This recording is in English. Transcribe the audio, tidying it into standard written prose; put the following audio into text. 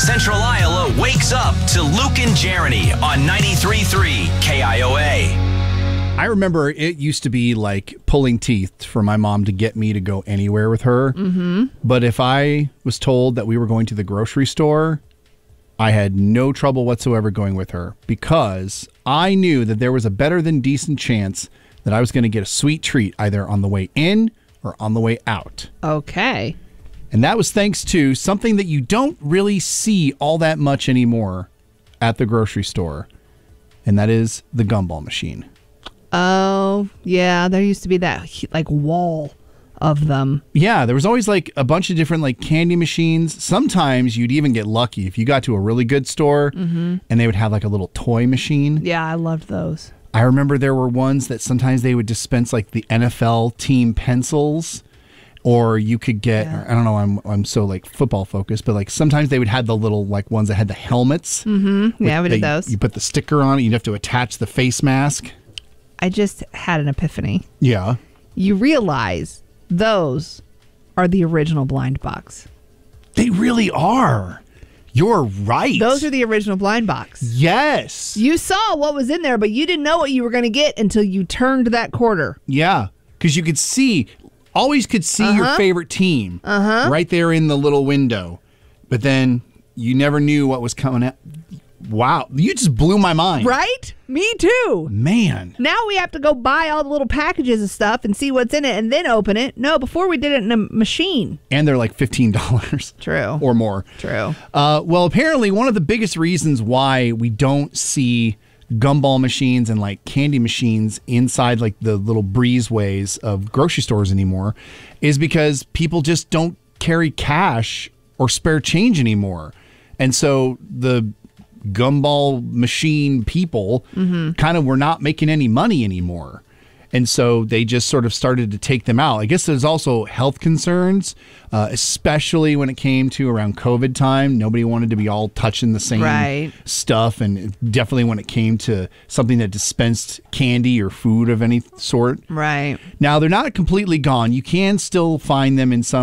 Central Iowa wakes up to Luke and Jeremy on 93.3 KIOA. I remember it used to be like pulling teeth for my mom to get me to go anywhere with her. Mm-hmm. But if I was told that we were going to the grocery store, I had no trouble whatsoever going with her because I knew that there was a better than decent chance that I was going to get a sweet treat either on the way in or on the way out. Okay. And that was thanks to something that you don't really see all that much anymore at the grocery store, and that is the gumball machine. Oh, yeah. There used to be that like wall of them. Yeah, there was always like a bunch of different like candy machines. Sometimes you'd even get lucky if you got to a really good store and they would have like a little toy machine. Yeah, I loved those. I remember there were ones that sometimes they would dispense like the NFL team pencils, or you could get, I don't know, I'm so like football focused, but like sometimes they would have the little like ones that had the helmets. Mm-hmm. Yeah, we did those. You put the sticker on it, you'd have to attach the face mask. I just had an epiphany. Yeah. You realize those are the original blind box. They really are. You're right. Those are the original blind box. Yes. You saw what was in there, but you didn't know what you were going to get until you turned that quarter. Yeah, because you could see, always could see your favorite team right there in the little window. But then you never knew what was coming out. Wow, you just blew my mind. Right? Me too. Man. Now we have to go buy all the little packages of stuff and see what's in it and then open it. No, before we did it in a machine. And they're like $15. True. Or more. True. Well, apparently one of the biggest reasons why we don't see gumball machines and like candy machines inside like the little breezeways of grocery stores anymore is because people just don't carry cash or spare change anymore. And so the gumball machine people kind of were not making any money anymore. And so they just sort of started to take them out. I guess there's also health concerns, especially when it came to around COVID time. Nobody wanted to be all touching the same stuff. And definitely when it came to something that dispensed candy or food of any sort. Right. Now, they're not completely gone. You can still find them in some